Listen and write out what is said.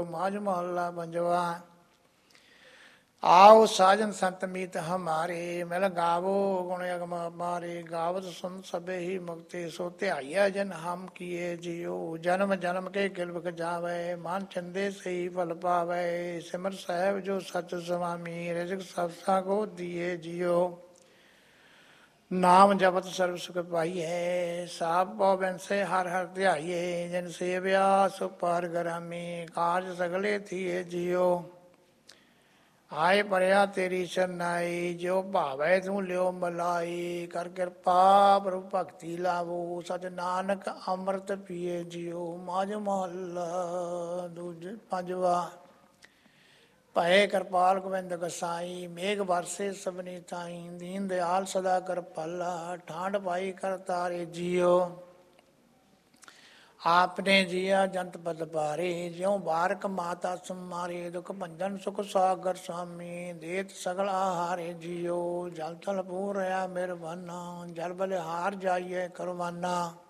ਮਾਝ ਮਹੱਲਾ ਪੰਜਵਾ। आओ साजन संत मीत हमारे, मिल गावो गुण अगम मारे। गावत सुन सबे ही मुक्ति, सो ध्याइया जन हम किए जियो। जन्म जन्म के गिलबक जावे, मान चंदे से ही फल पावे। सिमर साहेब जो सच स्वामी, रिजक सबसा को दिए जियो। नाम जपत सर्व सुख पाइए, साप पौबन से हर हर ध्याइए। जिन सेव्या सो पार गरामी, कारज सगले थिए जियो। ਆਏ ਪਰਿਆ ਤੇਰੀ ਸ਼ਰਨਾਈ, ਜੋ ਭਾਵੈ ਤੂੰ ਲਿਓ ਮਲਾਈ। ਕਰ ਕਿਰਪਾ ਪ੍ਰਭੂ ਭਗਤੀ ਲਾਵੋ, ਸਚ ਨਾਨਕ ਅੰਮ੍ਰਿਤ ਪੀਏ ਜਿਉ। ਮਾਝ ਮਹੱਲਾ ਦੂਜਾ ਪੰਜਵਾ। ਭਏ ਕਿਰਪਾਲ ਗੋਬਿੰਦ ਗਸਾਈ, ਮੇਘ ਵਰਸੇ ਸਭਨੀ ਥਾਈ। ਦੀਨ ਦਿਆਲ ਸਦਾ ਕਿਰਪਾਲਾ, ਠਾਂਡ ਪਾਈ ਕਰ ਤਾਰੇ ਜਿਉ। आपने जिया जंत पद पारे, ज्यों बारक माता समारे। दुख भंजन सुख सागर स्वामी, देत सगल आहारे जियो। जल थल पूर रहा मेहरबाना, जल बलिहार जाइए करवाना।